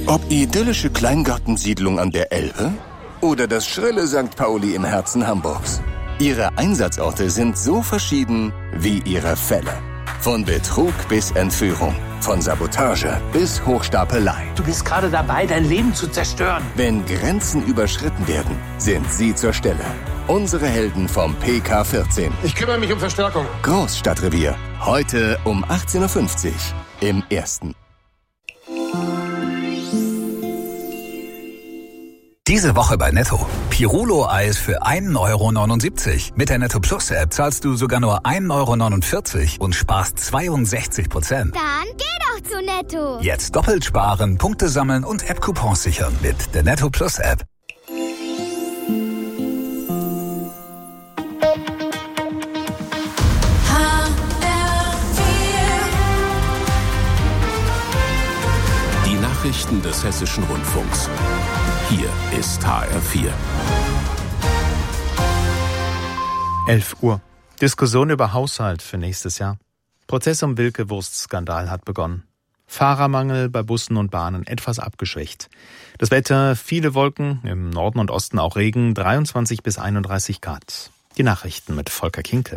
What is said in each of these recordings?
Ob idyllische Kleingartensiedlung an der Elbe oder das schrille St. Pauli im Herzen Hamburgs. Ihre Einsatzorte sind so verschieden wie ihre Fälle. Von Betrug bis Entführung, von Sabotage bis Hochstapelei. Du bist gerade dabei, dein Leben zu zerstören. Wenn Grenzen überschritten werden, sind sie zur Stelle. Unsere Helden vom PK14. Ich kümmere mich um Verstärkung. Großstadtrevier. Heute um 18.50 Uhr im Ersten. Diese Woche bei Netto. Pirulo-Eis für 1,79 €. Mit der Netto Plus App zahlst du sogar nur 1,49 € und sparst 62%. Dann geh doch zu Netto. Jetzt doppelt sparen, Punkte sammeln und App-Coupons sichern mit der Netto Plus App. Die Nachrichten des Hessischen Rundfunks. Hier ist HR4. 11 Uhr. Diskussion über Haushalt für nächstes Jahr. Prozess um Wilke-Wurst-Skandal hat begonnen. Fahrermangel bei Bussen und Bahnen etwas abgeschwächt. Das Wetter, viele Wolken, im Norden und Osten auch Regen, 23 bis 31 Grad. Die Nachrichten mit Volker Kinkel.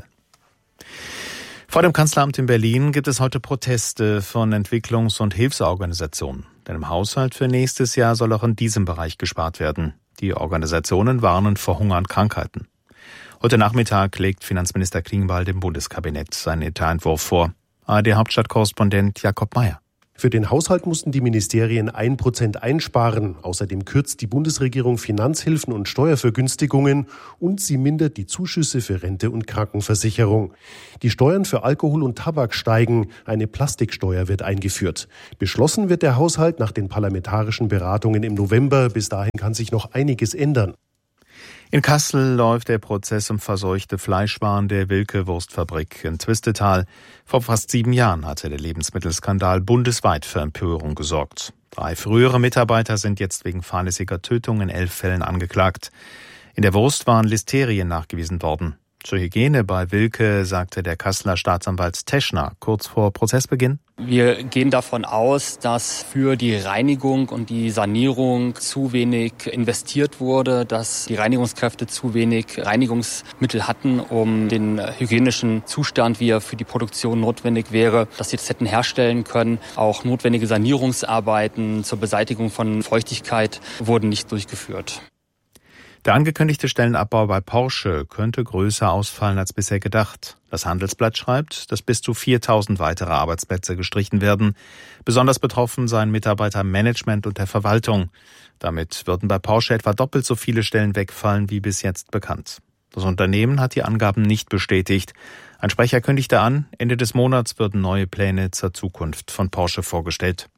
Vor dem Kanzleramt in Berlin gibt es heute Proteste von Entwicklungs- und Hilfsorganisationen. Denn im Haushalt für nächstes Jahr soll auch in diesem Bereich gespart werden. Die Organisationen warnen vor Hunger und Krankheiten. Heute Nachmittag legt Finanzminister Klingbeil dem Bundeskabinett seinen Etatentwurf vor. ARD-Hauptstadtkorrespondent Jakob Mayer. Für den Haushalt mussten die Ministerien 1% einsparen. Außerdem kürzt die Bundesregierung Finanzhilfen und Steuervergünstigungen und sie mindert die Zuschüsse für Rente und Krankenversicherung. Die Steuern für Alkohol und Tabak steigen. Eine Plastiksteuer wird eingeführt. Beschlossen wird der Haushalt nach den parlamentarischen Beratungen im November. Bis dahin kann sich noch einiges ändern. In Kassel läuft der Prozess um verseuchte Fleischwaren der Wilke-Wurstfabrik in Twistetal. Vor fast 7 Jahren hatte der Lebensmittelskandal bundesweit für Empörung gesorgt. 3 frühere Mitarbeiter sind jetzt wegen fahrlässiger Tötung in 11 Fällen angeklagt. In der Wurst waren Listerien nachgewiesen worden. Zur Hygiene bei Wilke sagte der Kasseler Staatsanwalt Teschner kurz vor Prozessbeginn: Wir gehen davon aus, dass für die Reinigung und die Sanierung zu wenig investiert wurde, dass die Reinigungskräfte zu wenig Reinigungsmittel hatten, um den hygienischen Zustand, wie er für die Produktion notwendig wäre, dass sie das hätten herstellen können. Auch notwendige Sanierungsarbeiten zur Beseitigung von Feuchtigkeit wurden nicht durchgeführt. Der angekündigte Stellenabbau bei Porsche könnte größer ausfallen als bisher gedacht. Das Handelsblatt schreibt, dass bis zu 4.000 weitere Arbeitsplätze gestrichen werden. Besonders betroffen seien Mitarbeiter im Management und der Verwaltung. Damit würden bei Porsche etwa doppelt so viele Stellen wegfallen wie bis jetzt bekannt. Das Unternehmen hat die Angaben nicht bestätigt. Ein Sprecher kündigte an, Ende des Monats würden neue Pläne zur Zukunft von Porsche vorgestellt.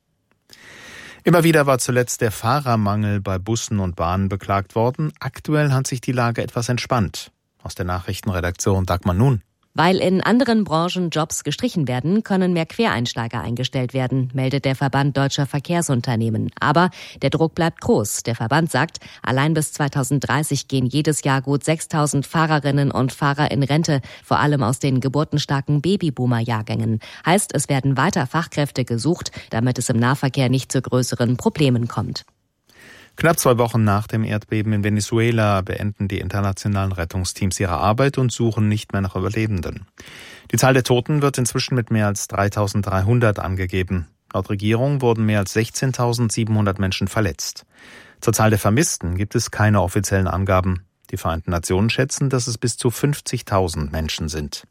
Immer wieder war zuletzt der Fahrermangel bei Bussen und Bahnen beklagt worden. Aktuell hat sich die Lage etwas entspannt. Aus der Nachrichtenredaktion Dagmar Nun. Weil in anderen Branchen Jobs gestrichen werden, können mehr Quereinsteiger eingestellt werden, meldet der Verband Deutscher Verkehrsunternehmen. Aber der Druck bleibt groß. Der Verband sagt, allein bis 2030 gehen jedes Jahr gut 6.000 Fahrerinnen und Fahrer in Rente, vor allem aus den geburtenstarken Babyboomer-Jahrgängen. Heißt, es werden weiter Fachkräfte gesucht, damit es im Nahverkehr nicht zu größeren Problemen kommt. Knapp 2 Wochen nach dem Erdbeben in Venezuela beenden die internationalen Rettungsteams ihre Arbeit und suchen nicht mehr nach Überlebenden. Die Zahl der Toten wird inzwischen mit mehr als 3.300 angegeben. Laut Regierung wurden mehr als 16.700 Menschen verletzt. Zur Zahl der Vermissten gibt es keine offiziellen Angaben. Die Vereinten Nationen schätzen, dass es bis zu 50.000 Menschen sind.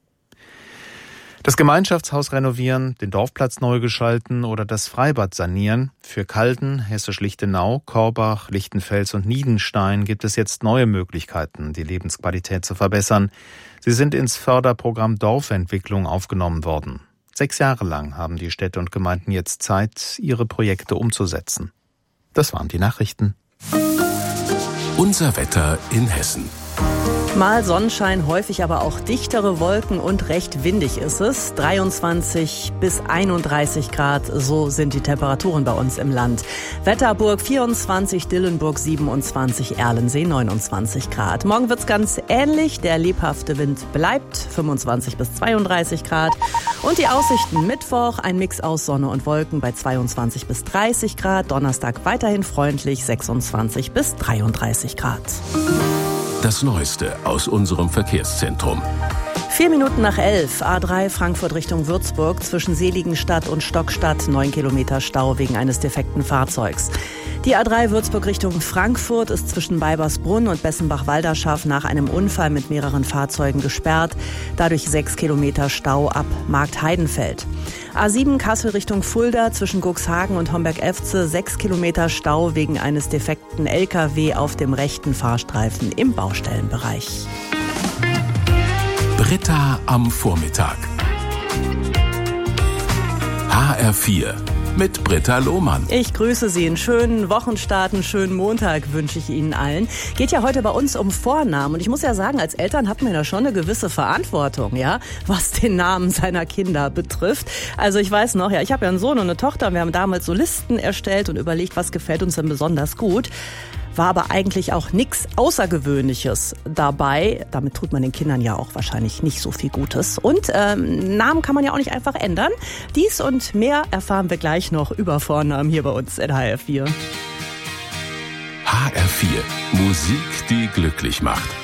Das Gemeinschaftshaus renovieren, den Dorfplatz neu gestalten oder das Freibad sanieren. Für Calden, Hessisch-Lichtenau, Korbach, Lichtenfels und Niedenstein gibt es jetzt neue Möglichkeiten, die Lebensqualität zu verbessern. Sie sind ins Förderprogramm Dorfentwicklung aufgenommen worden. 6 Jahre lang haben die Städte und Gemeinden jetzt Zeit, ihre Projekte umzusetzen. Das waren die Nachrichten. Unser Wetter in Hessen. Mal Sonnenschein, häufig aber auch dichtere Wolken und recht windig ist es. 23 bis 31 Grad, so sind die Temperaturen bei uns im Land. Wetterburg 24, Dillenburg 27, Erlensee 29 Grad. Morgen wird's ganz ähnlich, der lebhafte Wind bleibt, 25 bis 32 Grad. Und die Aussichten: Mittwoch ein Mix aus Sonne und Wolken bei 22 bis 30 Grad. Donnerstag weiterhin freundlich, 26 bis 33 Grad. Das Neueste aus unserem Verkehrszentrum. 4 Minuten nach 11, A3 Frankfurt Richtung Würzburg, zwischen Seligenstadt und Stockstadt, 9 Kilometer Stau wegen eines defekten Fahrzeugs. Die A3 Würzburg Richtung Frankfurt ist zwischen Beibersbrunn und Bessenbach-Walderschaft nach einem Unfall mit mehreren Fahrzeugen gesperrt. Dadurch 6 Kilometer Stau ab Marktheidenfeld. A7 Kassel Richtung Fulda, zwischen Cuxhagen und Homberg-Efze, 6 Kilometer Stau wegen eines defekten LKW auf dem rechten Fahrstreifen im Baustellenbereich. Britta am Vormittag. HR4 mit Britta Lohmann. Ich grüße Sie. Einen schönen Wochenstart, einen schönen Montag wünsche ich Ihnen allen. Geht ja heute bei uns um Vornamen. Und ich muss ja sagen, als Eltern hat man ja schon eine gewisse Verantwortung, ja, was den Namen seiner Kinder betrifft. Also ich weiß noch, ja, ich habe ja einen Sohn und eine Tochter und wir haben damals so Listen erstellt und überlegt, was gefällt uns denn besonders gut. War aber eigentlich auch nichts Außergewöhnliches dabei. Damit tut man den Kindern ja auch wahrscheinlich nicht so viel Gutes. Und Namen kann man ja auch nicht einfach ändern. Dies und mehr erfahren wir gleich noch über Vornamen hier bei uns in HR4. HR4, Musik, die glücklich macht.